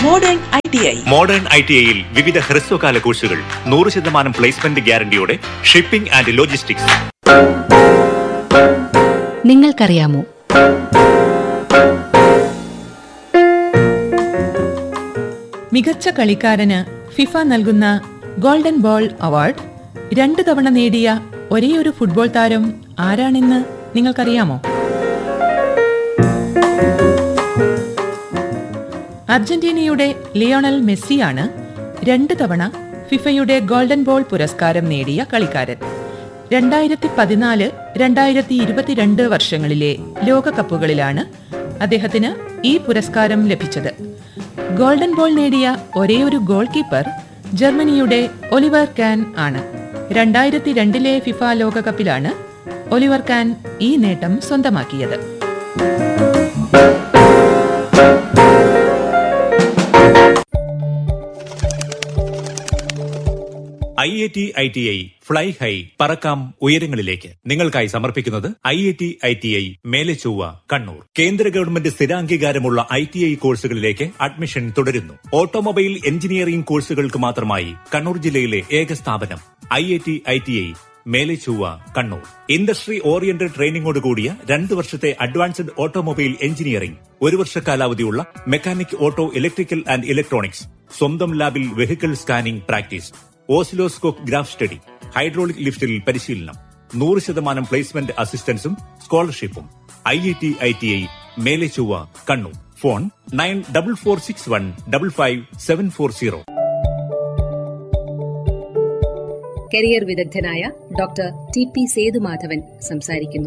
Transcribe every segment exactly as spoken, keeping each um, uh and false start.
Modern I T I modern I T ഐയിൽ വിവിധ ഹ്രസ്വകാല കോഴ്സുകൾ, നൂറ് ശതമാനം പ്ലേസ്മെന്റ് ഗ്യാരണ്ടിയോടെ, ഷിപ്പിംഗ് ആൻഡ് ലോജിസ്റ്റിക്സ്. നിങ്ങൾക്കറിയാമോ? മികച്ച കളിക്കാരന് ഫിഫ നൽകുന്ന ഗോൾഡൻ ബോൾ അവാർഡ് രണ്ട് തവണ നേടിയ ഒരേയൊരു ഫുട്ബോൾ താരം ആരാണെന്ന് നിങ്ങൾക്കറിയാമോ? അർജന്റീനയുടെ ലിയോണൽ മെസ്സിയാണ് രണ്ട് തവണ ഫിഫയുടെ ഗോൾഡൻ ബോൾ പുരസ്കാരം നേടിയ കളിക്കാരൻ. രണ്ടായിരത്തി പതിനാല് രണ്ടായിരത്തി ഇരുപത്തിരണ്ട് വർഷങ്ങളിലെ ലോകകപ്പുകളിലാണ് അദ്ദേഹത്തിന് ഈ പുരസ്കാരം ലഭിച്ചത്. ഗോൾഡൻ ബോൾ നേടിയ ഒരേയൊരു ഗോൾ കീപ്പർ ജർമ്മനിയുടെ ഒലിവർ കാൻ ആണ്. രണ്ടായിരത്തി രണ്ടിലെ ഫിഫ ലോകകപ്പിലാണ് ഒലിവർ കാൻ ഈ നേട്ടം സ്വന്തമാക്കിയത്. I I T I T I fly high, പറക്കാം ഉയരങ്ങളിലേക്ക് നിങ്ങൾക്കായി സമർപ്പിക്കുന്നത് I I T I T I Melechovva, Kannur. കേന്ദ്ര ഗവൺമെന്റ് സ്ഥിരാംഗീകാരമുള്ള ഐ ടി ഐ കോഴ്സുകളിലേക്ക് അഡ്മിഷൻ തുടരുന്നു. ഓട്ടോമൊബൈൽ എഞ്ചിനീയറിംഗ് കോഴ്സുകൾക്ക് മാത്രമായി കണ്ണൂർ ജില്ലയിലെ ഏക സ്ഥാപനം I I T I T I Melechovva, Kannur. Industry oriented ട്രെയിനിങ്ങോട് കൂടിയ രണ്ട് വർഷത്തെ അഡ്വാൻസ്ഡ് ഓട്ടോമൊബൈൽ എഞ്ചിനീയറിംഗ്, ഒരു വർഷ കാലാവധിയുള്ള mechanic, auto, electrical and electronics, സ്വന്തം ലാബിൽ vehicle scanning practice, oscilloscope graph study, hydraulic ലിഫ്റ്റിൽ പരിശീലനം, നൂറ് ശതമാനം placement അസിസ്റ്റൻസും സ്കോളർഷിപ്പും. I I T I T I Melechovva, Kannur. Phone nine double four six one double five seven four zero. Career വിദഗ്ധനായ doctor T P Sethumadhavan സംസാരിക്കുന്നു.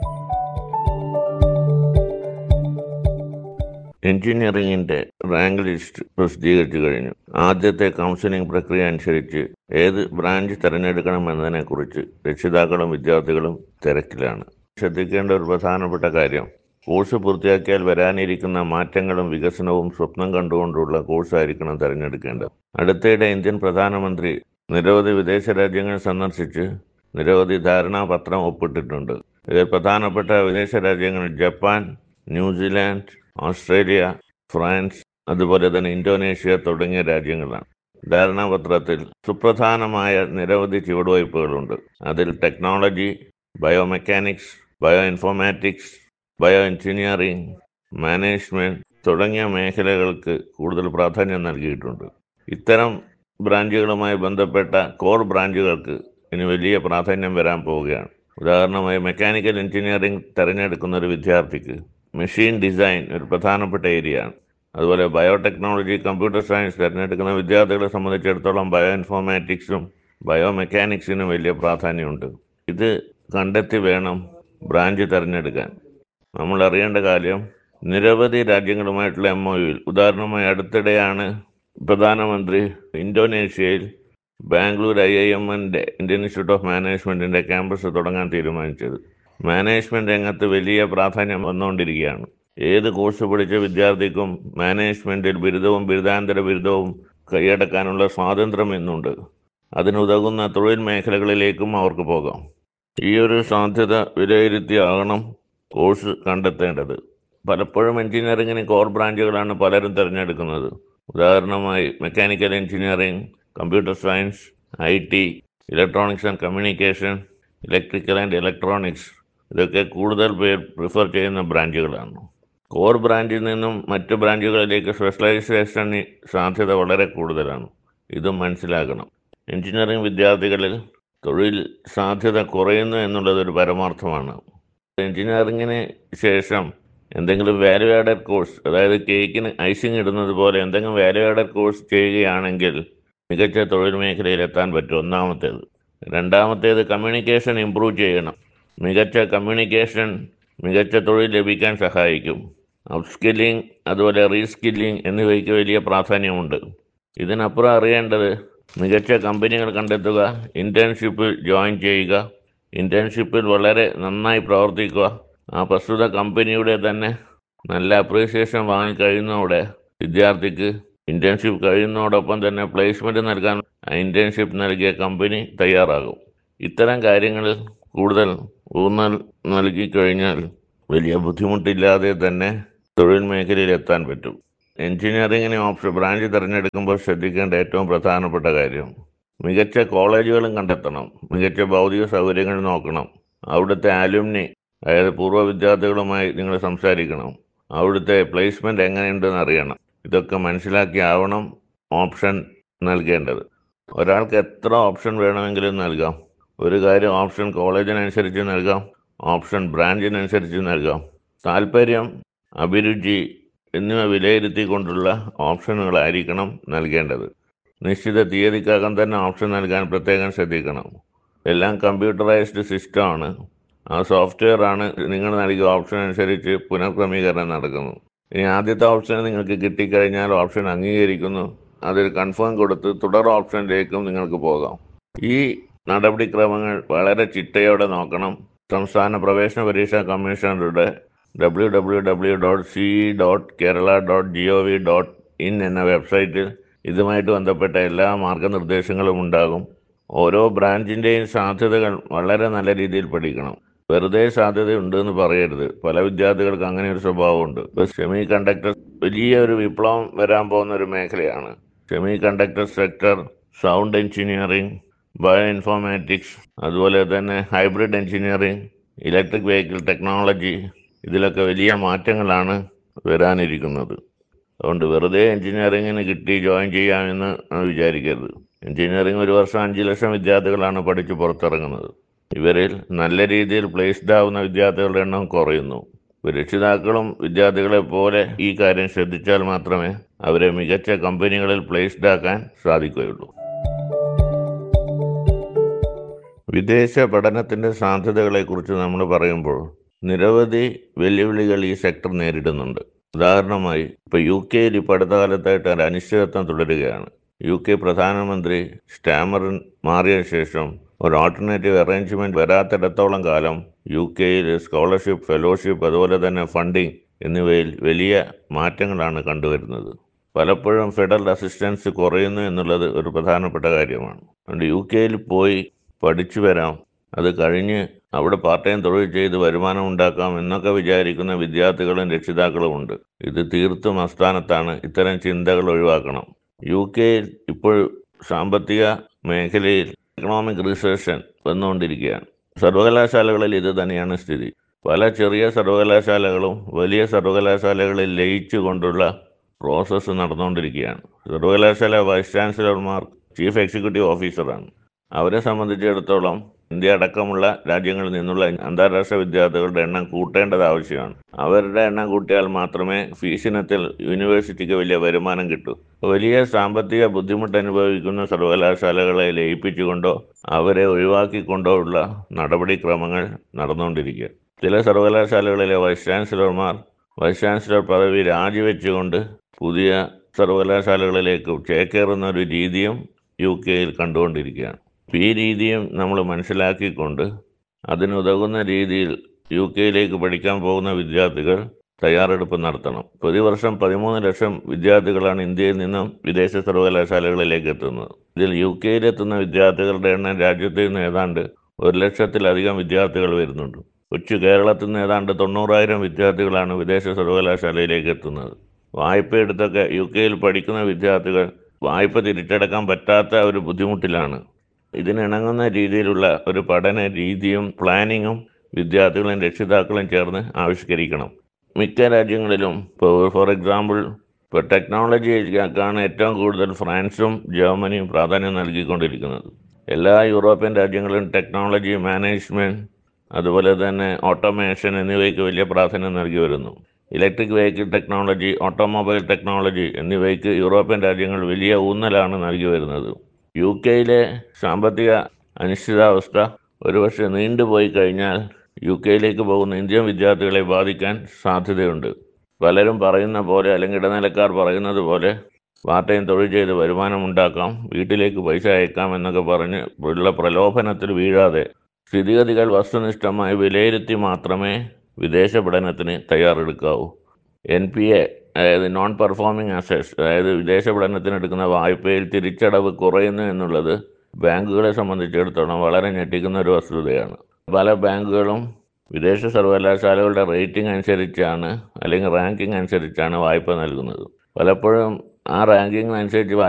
എഞ്ചിനീയറിംഗിന്റെ rank list പ്രസിദ്ധീകരിച്ചു കഴിഞ്ഞു. ആദ്യത്തെ കൗൺസിലിംഗ് പ്രക്രിയ അനുസരിച്ച് ഏത് ബ്രാഞ്ച് തിരഞ്ഞെടുക്കണമെന്നതിനെക്കുറിച്ച് രക്ഷിതാക്കളും വിദ്യാർത്ഥികളും തിരക്കിലാണ്. ശ്രദ്ധിക്കേണ്ട ഒരു പ്രധാനപ്പെട്ട കാര്യം, കോഴ്സ് പൂർത്തിയാക്കിയാൽ വരാനിരിക്കുന്ന മാറ്റങ്ങളും വികസനവും സ്വപ്നം കണ്ടുകൊണ്ടുള്ള കോഴ്സായിരിക്കണം തിരഞ്ഞെടുക്കേണ്ടത്. അടുത്തിടെ ഇന്ത്യൻ പ്രധാനമന്ത്രി നിരവധി വിദേശ രാജ്യങ്ങൾ സന്ദർശിച്ച് നിരവധി ധാരണാപത്രം ഒപ്പിട്ടിട്ടുണ്ട്. ഇതിൽ പ്രധാനപ്പെട്ട വിദേശ രാജ്യങ്ങൾ ജപ്പാൻ, ന്യൂസിലാൻഡ്, ഓസ്ട്രേലിയ, ഫ്രാൻസ്, അതുപോലെ തന്നെ ഇന്തോനേഷ്യ തുടങ്ങിയ രാജ്യങ്ങളാണ്. ധാരണാപത്രത്തിൽ സുപ്രധാനമായ നിരവധി ചുവടുവയ്പ്പുകളുണ്ട്. അതിൽ technology, biomechanics, bio informatics, bio engineering, management തുടങ്ങിയ മേഖലകൾക്ക് കൂടുതൽ പ്രാധാന്യം നൽകിയിട്ടുണ്ട്. ഇത്തരം ബ്രാഞ്ചുകളുമായി ബന്ധപ്പെട്ട കോർ ബ്രാഞ്ചുകൾക്ക് ഇനി വലിയ പ്രാധാന്യം വരാൻ പോവുകയാണ്. ഉദാഹരണമായി മെക്കാനിക്കൽ എഞ്ചിനീയറിംഗ് തിരഞ്ഞെടുക്കുന്ന ഒരു വിദ്യാർത്ഥിക്ക് മെഷീൻ ഡിസൈൻ ഒരു പ്രധാനപ്പെട്ട ഏരിയയാണ്. അതുപോലെ ബയോടെക്നോളജി, കമ്പ്യൂട്ടർ സയൻസ് തിരഞ്ഞെടുക്കുന്ന വിദ്യാർത്ഥികളെ സംബന്ധിച്ചിടത്തോളം ബയോ ഇൻഫോർമാറ്റിക്സും ബയോ മെക്കാനിക്സിനും വലിയ പ്രാധാന്യമുണ്ട്. ഇത് കണ്ടെത്തി വേണം ബ്രാഞ്ച് തിരഞ്ഞെടുക്കാൻ. നമ്മൾ അറിയേണ്ട കാര്യം, നിരവധി രാജ്യങ്ങളുമായിട്ടുള്ള എം ഒ യുയിൽ, ഉദാഹരണമായി അടുത്തിടെയാണ് പ്രധാനമന്ത്രി ഇന്തോനേഷ്യയിൽ ബാംഗ്ലൂർ ഐ ഐ എം എൻ്റെ ഇന്ത്യൻ ഇൻസ്റ്റിറ്റ്യൂട്ട് ഓഫ് മാനേജ്മെൻറ്റിൻ്റെ ക്യാമ്പസ് തുടങ്ങാൻ തീരുമാനിച്ചത്. മാനേജ്മെൻറ്റ് രംഗത്ത് വലിയ പ്രാധാന്യം വന്നുകൊണ്ടിരിക്കുകയാണ്. ഏത് കോഴ്സ് പഠിച്ച വിദ്യാർത്ഥിക്കും മാനേജ്മെൻറ്റിൽ ബിരുദവും ബിരുദാനന്തര ബിരുദവും കൈയടക്കാനുള്ള സ്വാതന്ത്ര്യം ഇന്നുണ്ട്. അതിനുതകുന്ന തൊഴിൽ മേഖലകളിലേക്കും അവർക്ക് പോകാം. ഈ ഒരു സാധ്യത വിലയിരുത്തിയാകണം കോഴ്സ് കണ്ടെത്തേണ്ടത്. പലപ്പോഴും എഞ്ചിനീയറിംഗിന് കോർ ബ്രാഞ്ചുകളാണ് പലരും തിരഞ്ഞെടുക്കുന്നത്. ഉദാഹരണമായി mechanical engineering, computer science, I T, electronics and communication, electrical and electronics, ഇതൊക്കെ കൂടുതൽ പേർ പ്രിഫർ ചെയ്യുന്ന ബ്രാഞ്ചുകളാണ്. കോർ ബ്രാഞ്ചിൽ നിന്നും മറ്റ് ബ്രാഞ്ചുകളിലേക്ക് സ്പെഷ്യലൈസേഷന് സാധ്യത വളരെ കൂടുതലാണ്. ഇതും മനസ്സിലാക്കണം. എഞ്ചിനീയറിംഗ് വിദ്യാർത്ഥികളിൽ തൊഴിൽ സാധ്യത കുറയുന്നു എന്നുള്ളതൊരു പരമാർത്ഥമാണ്. എഞ്ചിനീയറിംഗിന് ശേഷം എന്തെങ്കിലും വാല്യൂ ആഡഡ് കോഴ്സ്, അതായത് കേക്കിന് ഐസിങ് ഇടുന്നത് പോലെ എന്തെങ്കിലും വാല്യൂ ആഡഡ് കോഴ്സ് ചെയ്യുകയാണെങ്കിൽ മികച്ച തൊഴിൽ മേഖലയിൽ എത്താൻ പറ്റും. ഒന്നാമത്തേത്. രണ്ടാമത്തേത്, കമ്മ്യൂണിക്കേഷൻ ഇംപ്രൂവ് ചെയ്യണം. മികച്ച കമ്മ്യൂണിക്കേഷൻ മികച്ച തൊഴിൽ ലഭിക്കാൻ സഹായിക്കും. അപ്സ്കില്ലിംഗ് അതുപോലെ റീസ്കില്ലിംഗ് എന്നിവയ്ക്ക് വലിയ പ്രാധാന്യമുണ്ട്. ഇതിനപ്പുറം അറിയേണ്ടത്, മികച്ച കമ്പനികൾ കണ്ടെത്തുക, ഇൻറ്റേൺഷിപ്പിൽ ജോയിൻ ചെയ്യുക, ഇൻറ്റേൺഷിപ്പിൽ വളരെ നന്നായി പ്രവർത്തിക്കുക, ആ പ്രസ്തുത കമ്പനിയുടെ തന്നെ നല്ല അപ്രീസിയേഷൻ വാങ്ങിക്കഴിയുന്നതോടെ വിദ്യാർത്ഥിക്ക് ഇൻറ്റേൺഷിപ്പ് കഴിയുന്നതോടൊപ്പം തന്നെ പ്ലേസ്മെൻറ്റ് നൽകാൻ ഇൻറ്റേൺഷിപ്പ് നൽകിയ കമ്പനി തയ്യാറാകും. ഇത്തരം കാര്യങ്ങളിൽ കൂടുതൽ ഊന്നൽ നൽകിക്കഴിഞ്ഞാൽ വലിയ ബുദ്ധിമുട്ടില്ലാതെ തന്നെ തൊഴിൽ മേഖലയിൽ എത്താൻ പറ്റും. എഞ്ചിനീയറിംഗിന് ഓപ്ഷൻ ബ്രാഞ്ച് തിരഞ്ഞെടുക്കുമ്പോൾ ശ്രദ്ധിക്കേണ്ട ഏറ്റവും പ്രധാനപ്പെട്ട കാര്യം, മികച്ച കോളേജുകളും കണ്ടെത്തണം, മികച്ച ഭൗതിക സൗകര്യങ്ങൾ നോക്കണം, അവിടുത്തെ ആലുമിനി അതായത് പൂർവ്വ വിദ്യാർത്ഥികളുമായി നിങ്ങൾ സംസാരിക്കണം, അവിടുത്തെ പ്ലേസ്മെന്റ് എങ്ങനെയുണ്ടെന്ന് അറിയണം. ഇതൊക്കെ മനസ്സിലാക്കിയാവണം ഓപ്ഷൻ നൽകേണ്ടത്. ഒരാൾക്ക് എത്ര ഓപ്ഷൻ വേണമെങ്കിലും നൽകാം. ഒരു കാര്യം ഓപ്ഷൻ കോളേജിനനുസരിച്ച് നൽകാം, ഓപ്ഷൻ ബ്രാഞ്ചിനനുസരിച്ച് നൽകാം. താല്പര്യം, അഭിരുചി എന്നിവ വിലയിരുത്തിക്കൊണ്ടുള്ള ഓപ്ഷനുകളായിരിക്കണം നൽകേണ്ടത്. നിശ്ചിത തീയതിക്കകം തന്നെ ഓപ്ഷൻ നൽകാൻ പ്രത്യേകം ശ്രദ്ധിക്കണം. എല്ലാം കമ്പ്യൂട്ടറൈസ്ഡ് സിസ്റ്റമാണ്. ആ സോഫ്റ്റ്വെയർ ആണ് നിങ്ങൾ നൽകിയ ഓപ്ഷൻ അനുസരിച്ച് പുനഃക്രമീകരണം നടക്കുന്നു. ഇനി ആദ്യത്തെ ഓപ്ഷൻ നിങ്ങൾക്ക് കിട്ടിക്കഴിഞ്ഞാൽ ഓപ്ഷൻ അംഗീകരിക്കുന്നു, അതിൽ കൺഫേം കൊടുത്ത് തുടർ ഓപ്ഷനിലേക്കും നിങ്ങൾക്ക് പോകാം. ഈ നടപടിക്രമങ്ങൾ വളരെ ചിട്ടയോടെ നോക്കണം. സംസ്ഥാന പ്രവേശന പരീക്ഷാ കമ്മീഷണറുടെ W W W dot C E dot Kerala dot G O V dot in എന്ന വെബ്സൈറ്റിൽ ഇതുമായിട്ട് ബന്ധപ്പെട്ട എല്ലാ മാർഗനിർദ്ദേശങ്ങളും ഉണ്ടാകും. ഓരോ ബ്രാഞ്ചിൻ്റെയും സാധ്യതകൾ വളരെ നല്ല രീതിയിൽ പഠിക്കണം. വെറുതെ സാധ്യതയുണ്ട് എന്ന് പറയരുത്. പല വിദ്യാർത്ഥികൾക്ക് അങ്ങനെ ഒരു സ്വഭാവമുണ്ട്. ഇപ്പോൾ സെമി കണ്ടക്ടർ വലിയ ഒരു വിപ്ലവം വരാൻ പോകുന്ന ഒരു മേഖലയാണ്. Semi conductor sector, sound engineering, bio informatics, അതുപോലെ തന്നെ hybrid engineering, electric vehicle technology, ഇതിലൊക്കെ വലിയ മാറ്റങ്ങളാണ് വരാനിരിക്കുന്നത്. അതുകൊണ്ട് വെറുതെ എഞ്ചിനീയറിങ്ങിന് കിട്ടി ജോയിൻ ചെയ്യാമെന്ന് വിചാരിക്കരുത്. എഞ്ചിനീയറിംഗ് ഒരു വർഷം അഞ്ച് ലക്ഷം വിദ്യാർത്ഥികളാണ് പഠിച്ച് പുറത്തിറങ്ങുന്നത്. ഇവരിൽ നല്ല രീതിയിൽ പ്ലേസ്ഡ് ആവുന്ന വിദ്യാർത്ഥികളുടെ എണ്ണം കുറയുന്നു. രക്ഷിതാക്കളും വിദ്യാർത്ഥികളെ പോലെ ഈ കാര്യം ശ്രദ്ധിച്ചാൽ മാത്രമേ അവരെ മികച്ച കമ്പനികളിൽ പ്ലേസ്ഡ് ആക്കാൻ സാധിക്കുകയുള്ളൂ. വിദേശ പഠനത്തിൻ്റെ സാധ്യതകളെക്കുറിച്ച് നമ്മൾ പറയുമ്പോൾ നിരവധി വെല്ലുവിളികൾ ഈ സെക്ടർ നേരിടുന്നുണ്ട്. ഉദാഹരണമായി ഇപ്പോൾ യു കെയിൽ ഇപ്പോൾ അടുത്ത കാലത്തായിട്ട് ഒരു അനിശ്ചിതത്വം തുടരുകയാണ്. യു കെ പ്രധാനമന്ത്രി സ്റ്റാമറിൻ മാറിയ ശേഷം ഒരു ഓൾട്ടർനേറ്റീവ് അറേഞ്ച്മെൻറ്റ് വരാത്തിടത്തോളം കാലം യു കെയിൽ സ്കോളർഷിപ്പ്, ഫെലോഷിപ്പ്, അതുപോലെ തന്നെ ഫണ്ടിങ് എന്നിവയിൽ വലിയ മാറ്റങ്ങളാണ് കണ്ടുവരുന്നത്. പലപ്പോഴും ഫെഡറൽ അസിസ്റ്റൻസ് കുറയുന്നു എന്നുള്ളത് ഒരു പ്രധാനപ്പെട്ട കാര്യമാണ്. അതുകൊണ്ട് യു കെയിൽ പോയി പഠിച്ചു വരാം, അത് കഴിഞ്ഞ് അവിടെ പാർട്ട് ടൈം തൊഴിൽ ചെയ്ത് വരുമാനം ഉണ്ടാക്കാം എന്നൊക്കെ വിചാരിക്കുന്ന വിദ്യാർത്ഥികളും രക്ഷിതാക്കളും ഉണ്ട്. ഇത് തീർത്തും അസ്ഥാനത്താണ്. ഇത്തരം ചിന്തകൾ ഒഴിവാക്കണം. യു കെയിൽ ഇപ്പോൾ സാമ്പത്തിക മേഖലയിൽ എക്കണോമിക് റിസഷൻ വന്നുകൊണ്ടിരിക്കുകയാണ്. സർവകലാശാലകളിൽ ഇത് തന്നെയാണ് സ്ഥിതി. പല ചെറിയ സർവകലാശാലകളും വലിയ സർവകലാശാലകളിൽ ലയിച്ചു കൊണ്ടുള്ള പ്രോസസ്സ് നടന്നുകൊണ്ടിരിക്കുകയാണ്. സർവകലാശാല വൈസ് ചാൻസലർമാർ ചീഫ് എക്സിക്യൂട്ടീവ് ഓഫീസറാണ്. അവരെ സംബന്ധിച്ചിടത്തോളം ഇന്ത്യ അടക്കമുള്ള രാജ്യങ്ങളിൽ നിന്നുള്ള അന്താരാഷ്ട്ര വിദ്യാർത്ഥികളുടെ എണ്ണം കൂട്ടേണ്ടത് ആവശ്യമാണ്. അവരുടെ എണ്ണം കൂട്ടിയാൽ മാത്രമേ ഫീസിനത്തിൽ യൂണിവേഴ്സിറ്റിക്ക് വലിയ വരുമാനം കിട്ടൂ. വലിയ സാമ്പത്തിക ബുദ്ധിമുട്ട് അനുഭവിക്കുന്ന സർവകലാശാലകളെ ലയിപ്പിച്ചുകൊണ്ടോ അവരെ ഒഴിവാക്കിക്കൊണ്ടോ ഉള്ള നടപടിക്രമങ്ങൾ നടന്നുകൊണ്ടിരിക്കുക. ചില സർവകലാശാലകളിലെ വൈസ് ചാൻസലർമാർ വൈസ് ചാൻസലർ പദവി രാജിവെച്ചുകൊണ്ട് പുതിയ സർവകലാശാലകളിലേക്ക് ചേക്കേറുന്ന ഒരു രീതിയും യു കെയിൽ കണ്ടുകൊണ്ടിരിക്കുകയാണ്. ഈ രീതിയും നമ്മൾ മനസ്സിലാക്കിക്കൊണ്ട് അതിനുതകുന്ന രീതിയിൽ യു കെയിലേക്ക് പഠിക്കാൻ പോകുന്ന വിദ്യാർത്ഥികൾ തയ്യാറെടുപ്പ് നടത്തണം. പ്രതിവർഷം പതിമൂന്ന് ലക്ഷം വിദ്യാർത്ഥികളാണ് ഇന്ത്യയിൽ നിന്നും വിദേശ സർവകലാശാലകളിലേക്ക് എത്തുന്നത്. ഇതിൽ യു കെയിലെത്തുന്ന വിദ്യാർത്ഥികളുടെ എണ്ണം രാജ്യത്ത് നിന്ന് ഏതാണ്ട് ഒരു ലക്ഷത്തിലധികം വിദ്യാർത്ഥികൾ വരുന്നുണ്ട്. കൊച്ചു കേരളത്തിൽ നിന്ന് ഏതാണ്ട് തൊണ്ണൂറായിരം വിദ്യാർത്ഥികളാണ് വിദേശ സർവകലാശാലയിലേക്ക് എത്തുന്നത്. വായ്പയെടുത്തൊക്കെ യു കെയിൽ പഠിക്കുന്ന വിദ്യാർത്ഥികൾ വായ്പ തിരിച്ചടക്കാൻ പറ്റാത്ത ഒരു ബുദ്ധിമുട്ടിലാണ്. ഇതിനിണങ്ങുന്ന രീതിയിലുള്ള ഒരു പഠന രീതിയും പ്ലാനിങ്ങും വിദ്യാർത്ഥികളും രക്ഷിതാക്കളും ചേർന്ന് ആവിഷ്കരിക്കണം. മിക്ക രാജ്യങ്ങളിലും ഇപ്പോൾ ഫോർ എക്സാമ്പിൾ ഇപ്പോൾ ടെക്നോളജിക്കാണ് ഏറ്റവും കൂടുതൽ ഫ്രാൻസും ജർമ്മനിയും പ്രാധാന്യം നൽകിക്കൊണ്ടിരിക്കുന്നത്. എല്ലാ യൂറോപ്യൻ രാജ്യങ്ങളിലും ടെക്നോളജി, മാനേജ്മെൻറ്റ്, അതുപോലെ തന്നെ ഓട്ടോമേഷൻ എന്നിവയ്ക്ക് വലിയ പ്രാധാന്യം നൽകി വരുന്നു. Electric vehicle technology, automobile technology എന്നിവയ്ക്ക് യൂറോപ്യൻ രാജ്യങ്ങൾ വലിയ ഊന്നലാണ് നൽകി വരുന്നത്. യു കെയിലെ സാമ്പത്തിക അനിശ്ചിതാവസ്ഥ ഒരുപക്ഷെ നീണ്ടുപോയി കഴിഞ്ഞാൽ യു കെയിലേക്ക് പോകുന്ന ഇന്ത്യൻ വിദ്യാർത്ഥികളെ ബാധിക്കാൻ സാധ്യതയുണ്ട്. പലരും പറയുന്ന പോലെ അല്ലെങ്കിൽ ഇടനിലക്കാർ പറയുന്നത് പോലെ പാർട്ട് ടൈം തൊഴിൽ ചെയ്ത് വരുമാനമുണ്ടാക്കാം, വീട്ടിലേക്ക് പൈസ അയക്കാം എന്നൊക്കെ പറഞ്ഞ് ഉള്ള പ്രലോഭനത്തിൽ വീഴാതെ സ്ഥിതിഗതികൾ വസ്തുനിഷ്ഠമായി വിലയിരുത്തി മാത്രമേ വിദേശ പഠനത്തിന് തയ്യാറെടുക്കാവൂ. എൻ പി എ അതായത് നോൺ പെർഫോമിംഗ് അസറ്റ്സ്, അതായത് വിദേശ പഠനത്തിനെടുക്കുന്ന വായ്പയിൽ തിരിച്ചടവ് കുറയുന്നു എന്നുള്ളത് ബാങ്കുകളെ സംബന്ധിച്ചിടത്തോളം വളരെ ഞെട്ടിക്കുന്ന ഒരു വസ്തുതയാണ്. പല ബാങ്കുകളും വിദേശ സർവകലാശാലകളുടെ റേറ്റിംഗ് അനുസരിച്ചാണ് അല്ലെങ്കിൽ റാങ്കിങ് അനുസരിച്ചാണ് വായ്പ നൽകുന്നത്. പലപ്പോഴും ആ റാങ്കിങ്ങിനനുസരിച്ച്